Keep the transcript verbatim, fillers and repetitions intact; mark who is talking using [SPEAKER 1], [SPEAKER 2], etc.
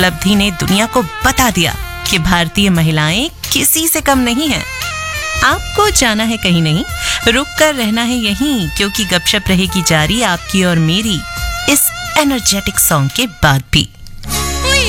[SPEAKER 1] उपलब्धि ने दुनिया को बता दिया कि भारतीय महिलाएं किसी से कम नहीं हैं। आपको जाना है कहीं नहीं, रुक कर रहना है यहीं, क्योंकि गपशप रहेगी जारी आपकी और मेरी इस एनर्जेटिक सॉन्ग के बाद भी।